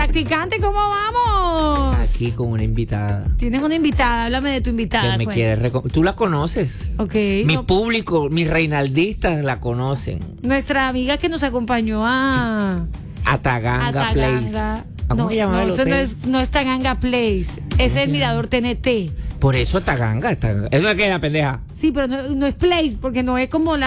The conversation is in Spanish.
Practicante, ¿cómo vamos? Aquí con una invitada. Tienes una invitada, háblame de tu invitada. Que me quiere Tú la conoces. Ok. Mi público, mis reinaldistas la conocen. Nuestra amiga que nos acompañó a Ataganga Place. ¿Cómo se llama el hotel? No es Taganga Place. Ese es el Mirador TNT. Por eso Ataganga. Eso no es que es la pendeja. Sí, pero no es Place, porque no es como